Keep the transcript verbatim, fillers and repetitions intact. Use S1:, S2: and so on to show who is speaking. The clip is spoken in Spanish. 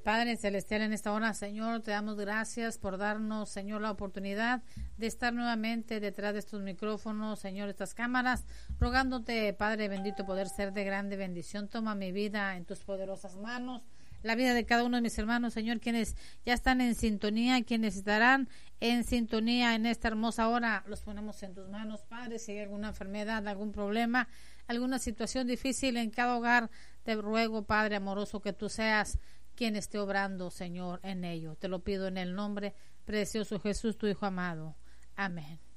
S1: Padre Celestial, en esta hora, Señor, te damos gracias por darnos, Señor, la oportunidad de estar nuevamente detrás de estos micrófonos, Señor, estas cámaras, rogándote, Padre bendito, poder ser de grande bendición. Toma mi vida en tus poderosas manos, la vida de cada uno de mis hermanos, Señor, quienes ya están en sintonía, quienes estarán en sintonía en esta hermosa hora, los ponemos en tus manos, Padre. Si hay alguna enfermedad, algún problema, alguna situación difícil en cada hogar, te ruego, Padre amoroso, que tú seas quien esté obrando, Señor, en ello. Te lo pido en el nombre precioso de Jesús, tu Hijo amado. Amén.